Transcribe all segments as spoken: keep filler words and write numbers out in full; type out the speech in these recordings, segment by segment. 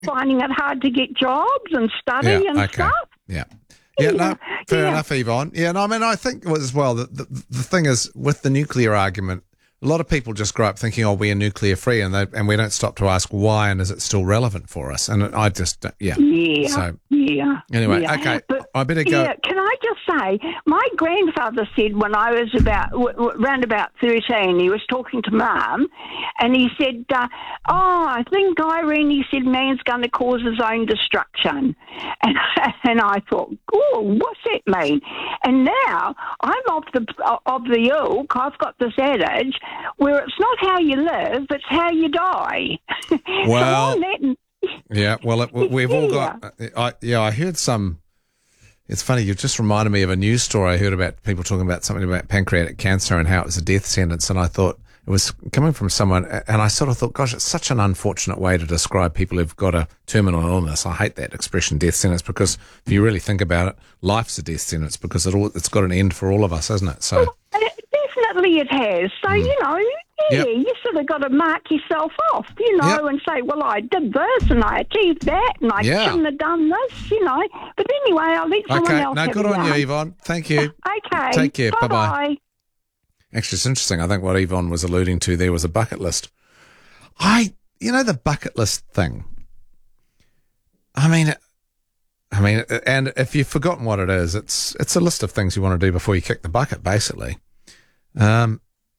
finding it hard to get jobs and study Yeah, and okay. stuff. Yeah. Yeah, no, fair yeah. enough, Yvonne. Yeah, no, I mean, I think as well that the, the thing is with the nuclear argument, a lot of people just grow up thinking, oh, we're nuclear free, and they, and we don't stop to ask why and is it still relevant for us? And I just, yeah. Yeah, So, yeah. anyway, yeah. okay, But, I better go. Yeah, can I just say, my grandfather said when I was about, w- w- around about thirteen, he was talking to Mum, and he said, uh, oh, I think, Irene, he said, man's going to cause his own destruction. And, and I thought, oh, what's that mean? And now I'm of the, of the ilk, I've got this adage, where it's not how you live, it's how you die. Well, so on that, yeah, well, it, we've all Yeah. got, I, yeah, I heard some, it's funny, you've just reminded me of a news story I heard about people talking about something about pancreatic cancer and how it was a death sentence, and I thought it was coming from someone, and I sort of thought, gosh, it's such an unfortunate way to describe people who've got a terminal illness. I hate that expression, death sentence, because if you really think about it, life's a death sentence because it all, it's got an end for all of us, hasn't it? So. Definitely it has. So, mm. you know, yeah, Yep. you sort of got to mark yourself off, you know, Yep. and say, well, I did this and I achieved that and I Yeah. shouldn't have done this, you know. But anyway, I'll let someone Okay, else no, have good a on go. you, Yvonne. Thank you. Okay. Take care. Bye-bye. Bye-bye. Actually, it's interesting. I think what Yvonne was alluding to there was a bucket list. I, you know, the bucket list thing. I mean, I mean, and if you've forgotten what it is, it's it's a list of things you want to do before you kick the bucket, basically. Um,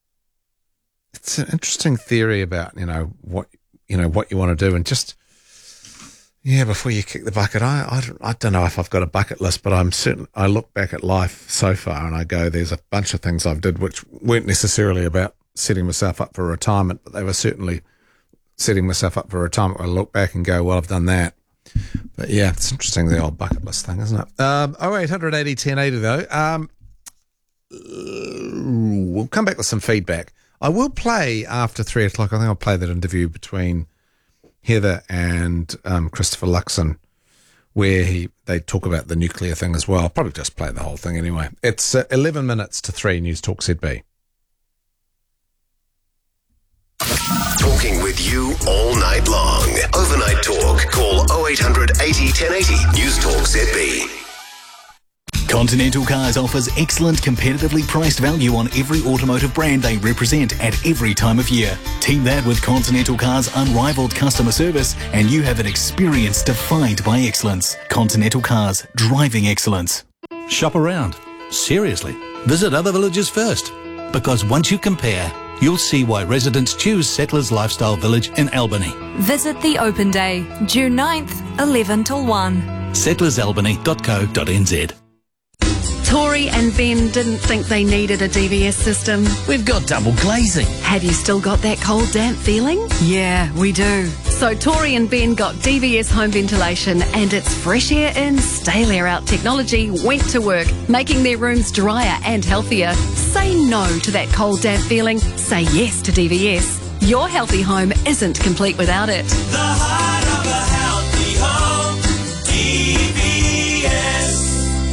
it's an interesting theory about, you know, what, you know, what you want to do, and just, yeah, before you kick the bucket. I, I, don't, I don't know if I've got a bucket list, but I'm certain, I look back at life so far and I go, there's a bunch of things I've did which weren't necessarily about setting myself up for retirement, but they were certainly setting myself up for retirement. I look back and go, well, I've done that. But yeah, it's interesting, the old bucket list thing, isn't it? Um, oh eight hundred eighty ten eighty though. Um, we'll come back with some feedback. I will play after three o'clock. I think I'll play that interview between Heather and um, Christopher Luxon, where he they talk about the nuclear thing as well. I'll probably just play the whole thing anyway. It's uh, eleven minutes to three. News Talk Z B. Talking with you all night long. Overnight talk. Call oh eight hundred eighty ten eighty. News Talk Z B. Continental Cars offers excellent competitively priced value on every automotive brand they represent at every time of year. Team that with Continental Cars' unrivaled customer service and you have an experience defined by excellence. Continental Cars, driving excellence. Shop around. Seriously. Visit other villages first. Because once you compare, you'll see why residents choose Settlers Lifestyle Village in Albany. Visit the open day, June ninth, eleven till one. settlers albany dot co dot n z. Tori and Ben didn't think they needed a D V S system. We've got double glazing. Have you still got that cold, damp feeling? Yeah, we do. So Tori and Ben got D V S home ventilation, and its fresh air in, stale air out technology went to work, making their rooms drier and healthier. Say no to that cold, damp feeling. Say yes to D V S. Your healthy home isn't complete without it. The heart of a healthy home, D V S.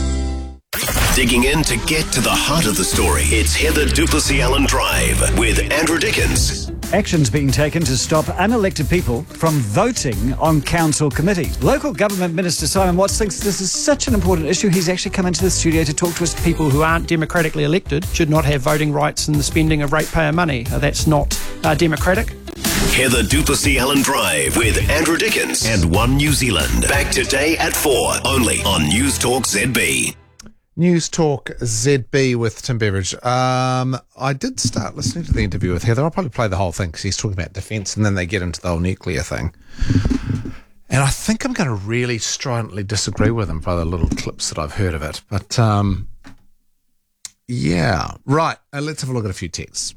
Digging in to get to the heart of the story. It's Heather Duplessis Allen Drive with Andrew Dickens. Action's being taken to stop unelected people from voting on council committees. Local Government Minister Simon Watts thinks this is such an important issue, he's actually come into the studio to talk to us. People who aren't democratically elected should not have voting rights in the spending of ratepayer money. Uh, that's not uh, democratic. Heather Duplessis Allen Drive with Andrew Dickens and One New Zealand. Back today at four, only on News Talk Z B. News Talk Z B with Tim Beveridge. Um, I did start listening to the interview with Heather. I'll probably play the whole thing because he's talking about defence and then they get into the whole nuclear thing. And I think I'm going to really stridently disagree with him by the little clips that I've heard of it. But, um, yeah. Right. Uh, let's have a look at a few texts.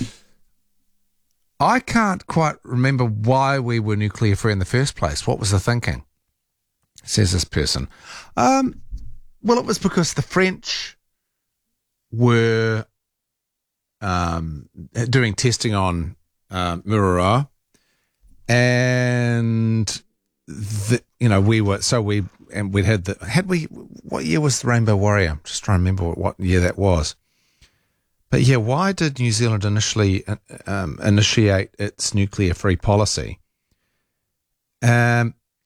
I can't quite remember why we were nuclear free in the first place. What was the thinking? Says this person. Um... Well, it was because the French were um, doing testing on um, Mururoa, and the, you know we were so we and we'd had the had we what year was the Rainbow Warrior? I'm just trying to remember what, what year that was. But yeah, why did New Zealand initially um, initiate its nuclear free policy? Um.